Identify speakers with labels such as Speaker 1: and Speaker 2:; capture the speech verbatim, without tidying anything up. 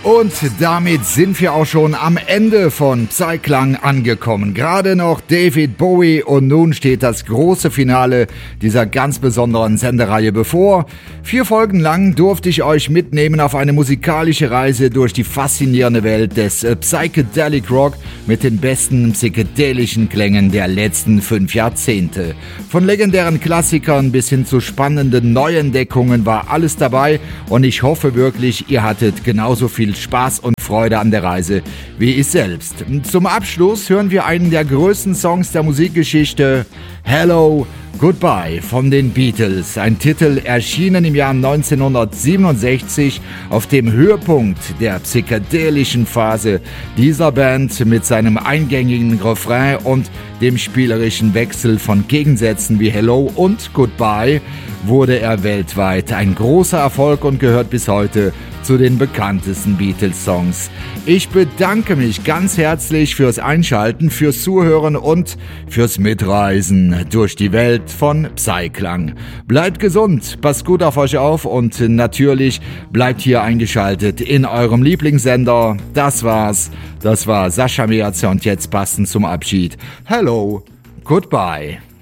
Speaker 1: Und damit sind wir auch schon am Ende von Psyklang angekommen. Gerade noch David Bowie und nun steht das große Finale dieser ganz besonderen Sendereihe bevor. Vier Folgen lang durfte ich euch mitnehmen auf eine musikalische Reise durch die faszinierende Welt des Psychedelic Rock mit den besten psychedelischen Klängen der letzten fünf Jahrzehnte. Von legendären Klassikern bis hin zu spannenden Neuentdeckungen war alles dabei und ich hoffe wirklich, ihr hattet genauso viel Spaß und Freude an der Reise wie ich selbst. Zum Abschluss hören wir einen der größten Songs der Musikgeschichte, Hello, Goodbye von den Beatles. Ein Titel erschienen im Jahr neunzehnhundertsiebenundsechzig auf dem Höhepunkt der psychedelischen Phase dieser Band mit seinem eingängigen Refrain und dem spielerischen Wechsel von Gegensätzen wie Hello und Goodbye wurde er weltweit ein großer Erfolg und gehört bis heute zu den bekanntesten Beatles-Songs. Ich bedanke mich ganz herzlich fürs Einschalten, fürs Zuhören und fürs Mitreisen durch die Welt von Psyklang. Bleibt gesund, passt gut auf euch auf und natürlich bleibt hier eingeschaltet in eurem Lieblingssender. Das war's. Das war Sascha Meazza und jetzt passend zum Abschied. Hello, goodbye.